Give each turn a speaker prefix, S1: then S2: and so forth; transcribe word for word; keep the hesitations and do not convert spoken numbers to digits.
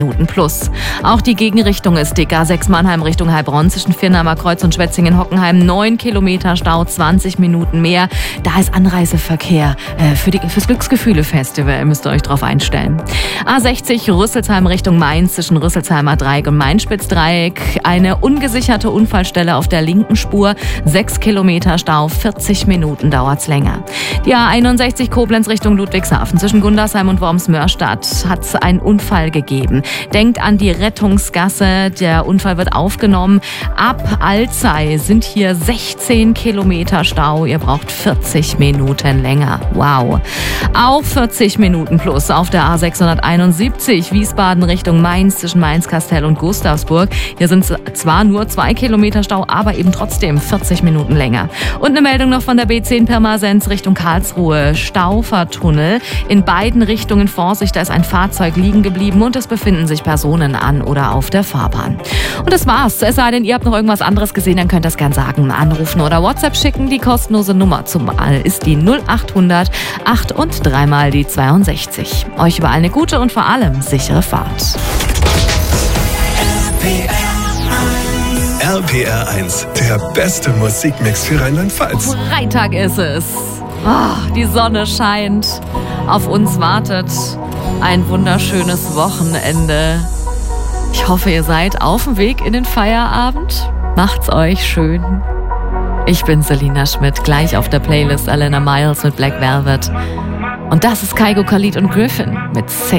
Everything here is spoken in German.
S1: Minuten plus. Auch die Gegenrichtung ist dick. A sechs Mannheim Richtung Heilbronn zwischen Viernheimer Kreuz und Schwetzingen-Hockenheim. neun Kilometer Stau, zwanzig Minuten mehr. Da ist Anreiseverkehr äh, für die, fürs Glücksgefühle-Festival. Müsst ihr euch drauf einstellen. A sechzig Rüsselsheim Richtung Mainz zwischen Rüsselsheimer Dreieck und Mainspitzdreieck. Eine ungesicherte Unfallstelle auf der linken Spur. sechs Kilometer Stau, vierzig Minuten dauert's länger. Die A einundsechzig Koblenz Richtung Ludwigshafen zwischen Gundersheim und Worms-Mörstadt hat es einen Unfall gegeben. Denkt an die Rettungsgasse, der Unfall wird aufgenommen. Ab Alzey sind hier sechzehn Kilometer Stau, ihr braucht vierzig Minuten länger. Wow. Auch vierzig Minuten plus auf der A sechshunderteinundsiebzig Wiesbaden Richtung Mainz zwischen Mainz-Kastell und Gustavsburg. Hier sind zwar nur zwei Kilometer Stau, aber eben trotzdem vierzig Minuten länger. Und eine Meldung noch von der B zehn Pirmasens Richtung Karlsruhe. Staufertunnel. In beiden Richtungen Vorsicht, da ist ein Fahrzeug liegen geblieben und es befinden sich Personen an oder auf der Fahrbahn. Und das war's. Es sei denn, ihr habt noch irgendwas anderes gesehen, dann könnt ihr das gern sagen. Anrufen oder WhatsApp schicken. Die kostenlose Nummer zum All ist die null achthundert acht und dreimal die zweiundsechzig. Euch überall eine gute und vor allem sichere Fahrt.
S2: R P R eins, der beste Musikmix für Rheinland-Pfalz.
S1: Freitag ist es. Oh, die Sonne scheint. Auf uns wartet ein wunderschönes Wochenende. Ich hoffe, ihr seid auf dem Weg in den Feierabend. Macht's euch schön. Ich bin Selina Schmidt, gleich auf der Playlist Alana Miles mit Black Velvet. Und das ist Kygo Khalid und Griffin mit Say